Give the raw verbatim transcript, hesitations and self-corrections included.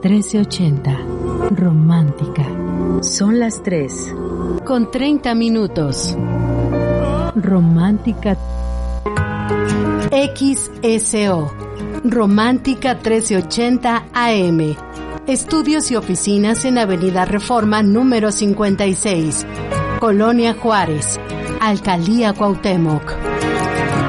trece ochenta. Romántica. Son las tres. Con treinta minutos. Romántica. X S O. Romántica trece ochenta A M. Estudios y oficinas en Avenida Reforma número cincuenta y seis. Colonia Juárez. Alcaldía Cuauhtémoc.